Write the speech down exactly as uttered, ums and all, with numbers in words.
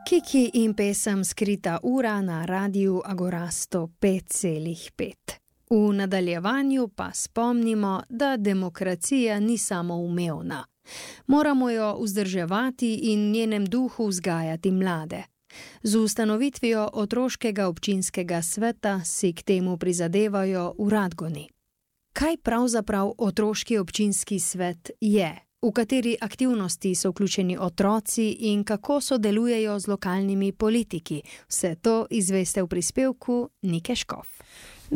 Kiki in pesem Skrita ura na radiju Agorasto pet celih pet. V nadaljevanju pa spomnimo, da demokracija ni samoumevna. Moramo jo vzdrževati in njenem duhu vzgajati mlade. Z ustanovitvijo otroškega občinskega sveta si k temu prizadevajo v Radgoni. Kaj pravzaprav otroški občinski svet je? V kateri aktivnosti so vključeni otroci in kako sodelujejo z lokalnimi politiki? Vse to izveste v prispevku Nike Škof.